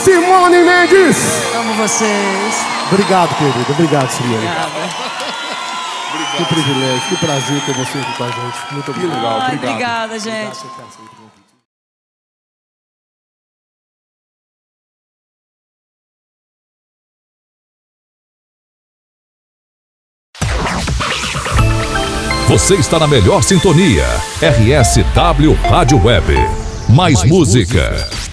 Simone Mendes. Amo vocês. Obrigado, querido. Obrigado, Simone. Obrigada. Que privilégio, que prazer ter você aqui com a gente. Muito obrigado. Ai, Obrigado. obrigada, gente. Você está na melhor sintonia. RSW Rádio Web. Mais música.